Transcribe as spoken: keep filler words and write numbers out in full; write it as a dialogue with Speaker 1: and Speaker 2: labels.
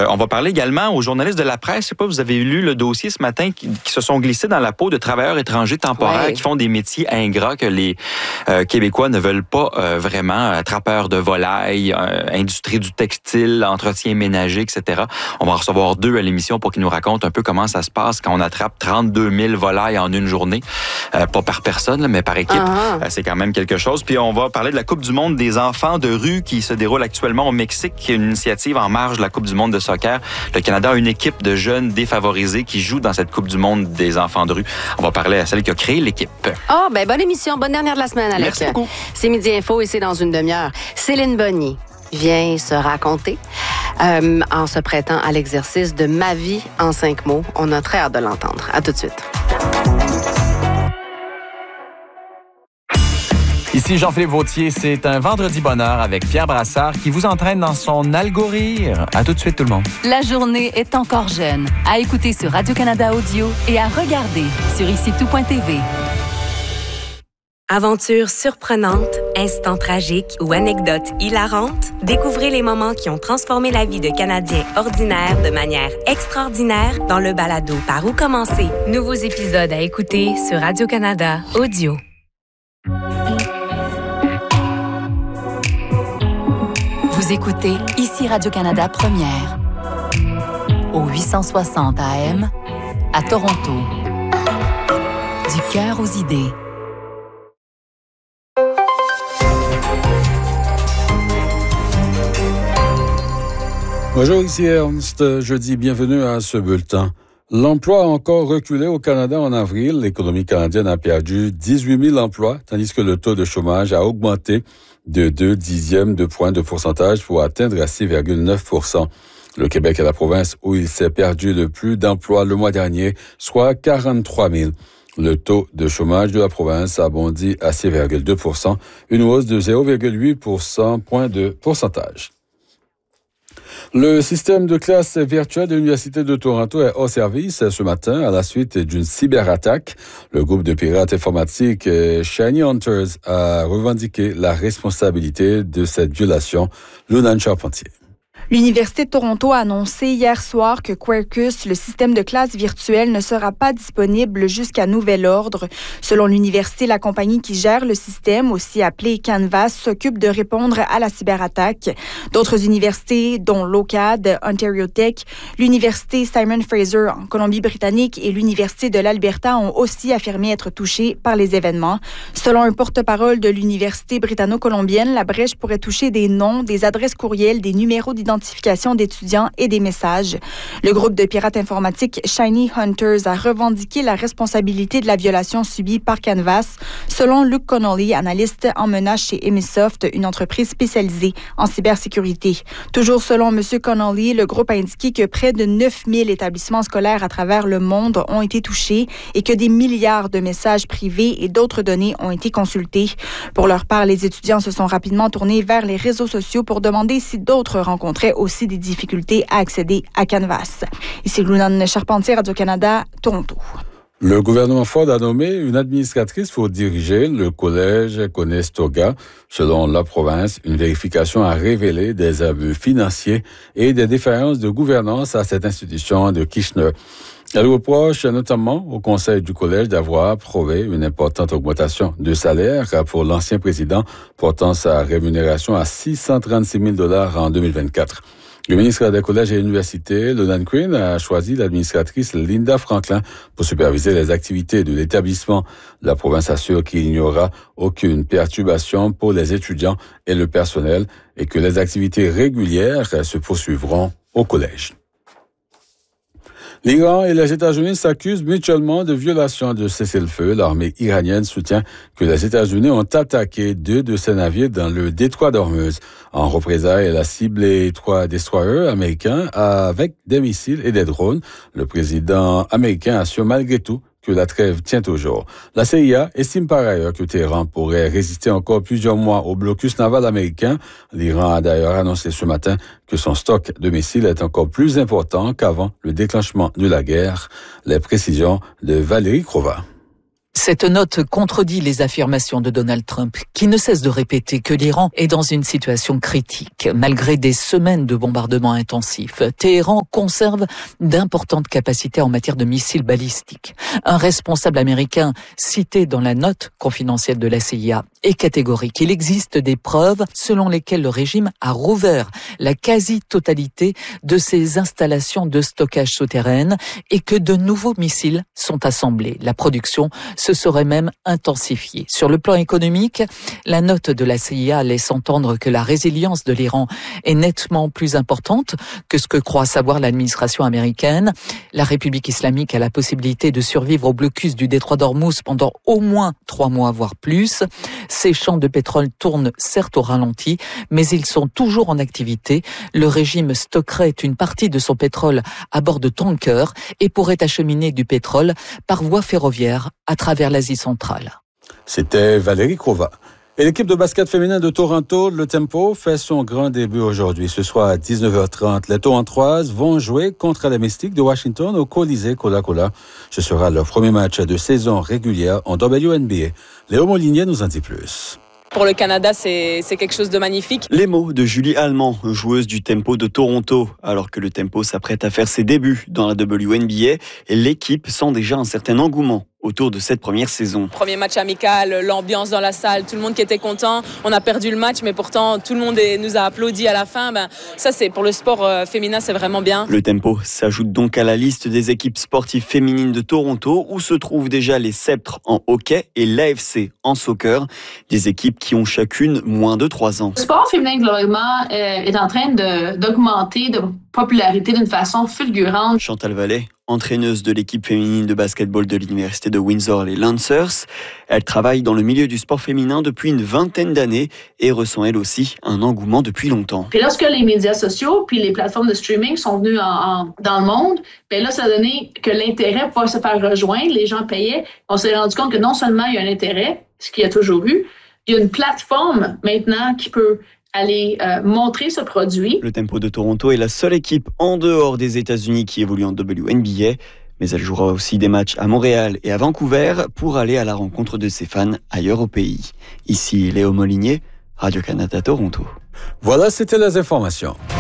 Speaker 1: on va parler également aux journalistes de la presse. Je ne sais pas, vous avez lu le dossier ce matin qui, qui se sont glissés dans la peau de travailleurs étrangers temporaires ouais. qui font des métiers ingrats que les euh, Québécois ne veulent pas euh, vraiment. Trappeurs de volailles, euh, industrie du textile, entretien ménager, et cetera. On va en recevoir deux à l'émission pour qu'ils nous racontent un peu comment ça se passe quand on attrape trente-deux mille volailles en une journée. Euh, pas par personne, là, mais par équipe. Uh-huh. Euh, c'est quand même quelque chose. Puis on va parler de la Coupe du monde des enfants de rue qui se déroule actuellement au Mexique, qui est une initiative en marge de la Coupe du monde de soccer. Le Canada a une équipe de jeunes défavorisés qui jouent dans cette Coupe du monde des enfants de rue. On va parler à celle qui a créé l'équipe.
Speaker 2: Ah, oh, ben bonne émission, bonne dernière de la semaine, Alex.
Speaker 1: Merci beaucoup.
Speaker 2: C'est Midi Info et c'est dans une demi-heure. Céline Bonny vient se raconter euh, en se prêtant à l'exercice de Ma vie en cinq mots. On a très hâte de l'entendre. À tout de suite.
Speaker 3: Ici Jean-Philippe Vautier, c'est un vendredi bonheur avec Pierre Brassard qui vous entraîne dans son algorithme. À tout de suite tout le monde.
Speaker 4: La journée est encore jeune. À écouter sur Radio-Canada Audio et à regarder sur ici tout point t v.
Speaker 5: Aventures surprenantes, instants tragiques ou anecdotes hilarantes, découvrez les moments qui ont transformé la vie de Canadiens ordinaires de manière extraordinaire dans le balado Par où commencer. Nouveaux épisodes à écouter sur Radio-Canada Audio.
Speaker 4: Vous écoutez ici Radio-Canada Première, au huit cent soixante A M, à Toronto. Du cœur aux idées.
Speaker 6: Bonjour, ici Ernst. Jeudi, bienvenue à ce bulletin. L'emploi a encore reculé au Canada en avril. L'économie canadienne a perdu dix-huit mille emplois, tandis que le taux de chômage a augmenté de deux dixièmes de point de pourcentage pour atteindre à six virgule neuf pour cent. Le Québec est la province où il s'est perdu le plus d'emplois le mois dernier, soit quarante-trois mille. Le taux de chômage de la province a bondi à six virgule deux pour cent, une hausse de zéro virgule huit pour cent point de pourcentage. Le système de classe virtuelle de l'Université de Toronto est hors service ce matin à la suite d'une cyberattaque. Le groupe de pirates informatiques Shiny Hunters a revendiqué la responsabilité de cette violation. Lunane Charpentier.
Speaker 7: L'Université de Toronto a annoncé hier soir que Quarkus, le système de classe virtuelle, ne sera pas disponible jusqu'à nouvel ordre. Selon l'université, la compagnie qui gère le système, aussi appelée Canvas, s'occupe de répondre à la cyberattaque. D'autres universités, dont l'OCAD, Ontario Tech, l'Université Simon Fraser en Colombie-Britannique et l'Université de l'Alberta ont aussi affirmé être touchées par les événements. Selon un porte-parole de l'Université britanno-colombienne, la brèche pourrait toucher des noms, des adresses courriels, des numéros d'identification d'étudiants et des messages. Le groupe de pirates informatiques Shiny Hunters a revendiqué la responsabilité de la violation subie par Canvas, selon Luke Connolly, analyste en menaces chez Emisoft, une entreprise spécialisée en cybersécurité. Toujours selon M. Connolly, le groupe a indiqué que près de neuf mille établissements scolaires à travers le monde ont été touchés et que des milliards de messages privés et d'autres données ont été consultés. Pour leur part, les étudiants se sont rapidement tournés vers les réseaux sociaux pour demander si d'autres rencontraient aussi des difficultés à accéder à Canvas. Ici Lunane Charpentier, Radio-Canada, Toronto.
Speaker 6: Le gouvernement Ford a nommé une administratrice pour diriger le collège Conestoga. Selon la province, une vérification a révélé des abus financiers et des défaillances de gouvernance à cette institution de Kitchener. Elle reproche notamment au conseil du collège d'avoir approuvé une importante augmentation de salaire pour l'ancien président, portant sa rémunération à six cent trente-six mille dollars en deux mille vingt-quatre. Le ministre des Collèges et Universités, Leland Crane, a choisi l'administratrice Linda Franklin pour superviser les activités de l'établissement. La province assure qu'il n'y aura aucune perturbation pour les étudiants et le personnel et que les activités régulières se poursuivront au collège. L'Iran et les États-Unis s'accusent mutuellement de violation de cessez-le-feu. L'armée iranienne soutient que les États-Unis ont attaqué deux de ses navires dans le détroit d'Ormuz. En représailles, elle a ciblé trois destroyers américains avec des missiles et des drones. Le président américain assure malgré tout que la trêve tient toujours. La C I A estime par ailleurs que Téhéran pourrait résister encore plusieurs mois au blocus naval américain. L'Iran a d'ailleurs annoncé ce matin que son stock de missiles est encore plus important qu'avant le déclenchement de la guerre. Les précisions de Valérie Crova.
Speaker 8: Cette note contredit les affirmations de Donald Trump, qui ne cesse de répéter que l'Iran est dans une situation critique. Malgré des semaines de bombardements intensifs, Téhéran conserve d'importantes capacités en matière de missiles balistiques. Un responsable américain cité dans la note confidentielle de la C I A est catégorique. Il existe des preuves selon lesquelles le régime a rouvert la quasi-totalité de ses installations de stockage souterraines et que de nouveaux missiles sont assemblés. La production se serait même intensifiée. Sur le plan économique, la note de la C I A laisse entendre que la résilience de l'Iran est nettement plus importante que ce que croit savoir l'administration américaine. La République islamique a la possibilité de survivre au blocus du détroit d'Ormuz pendant au moins trois mois, voire plus. Ces champs de pétrole tournent certes au ralenti, mais ils sont toujours en activité. Le régime stockerait une partie de son pétrole à bord de tankers et pourrait acheminer du pétrole par voie ferroviaire à travers l'Asie centrale.
Speaker 6: C'était Valérie Crova. Et l'équipe de basket féminin de Toronto, le Tempo, fait son grand début aujourd'hui. Ce soir à dix-neuf heures trente, les Torontoises vont jouer contre les Mystics de Washington au Colisée Coca-Cola. Ce sera leur premier match de saison régulière en W N B A. Léo Molinier nous en dit plus.
Speaker 9: Pour le Canada, c'est, c'est quelque chose de magnifique.
Speaker 10: Les mots de Julie Allemand, joueuse du Tempo de Toronto. Alors que le Tempo s'apprête à faire ses débuts dans la W N B A, l'équipe sent déjà un certain engouement autour de cette première saison.
Speaker 9: Premier match amical, l'ambiance dans la salle, tout le monde qui était content. On a perdu le match, mais pourtant tout le monde est, nous a applaudi à la fin. Ben, ça, c'est pour le sport euh, féminin, c'est vraiment bien.
Speaker 10: Le Tempo s'ajoute donc à la liste des équipes sportives féminines de Toronto, où se trouvent déjà les Sceptres en hockey et l'A F C en soccer, des équipes qui ont chacune moins de trois ans.
Speaker 11: Le sport féminin globalement euh, est en train de, d'augmenter de popularité d'une façon fulgurante.
Speaker 10: Chantal Vallée, entraîneuse de l'équipe féminine de basketball de l'université de Windsor, les Lancers. Elle travaille dans le milieu du sport féminin depuis une vingtaine d'années et ressent elle aussi un engouement depuis longtemps.
Speaker 11: Puis lorsque les médias sociaux puis les plateformes de streaming sont venues en, en, dans le monde, ben là, ça a donné que l'intérêt pour pouvoir se faire rejoindre, les gens payaient. On s'est rendu compte que non seulement il y a un intérêt, ce qu'il y a toujours eu, il y a une plateforme maintenant qui peut aller euh, montrer ce produit.
Speaker 10: Le Tempo de Toronto est la seule équipe en dehors des États-Unis qui évolue en W N B A, mais elle jouera aussi des matchs à Montréal et à Vancouver pour aller à la rencontre de ses fans ailleurs au pays. Ici Léo Molinier, Radio-Canada Toronto.
Speaker 6: Voilà, c'était les informations.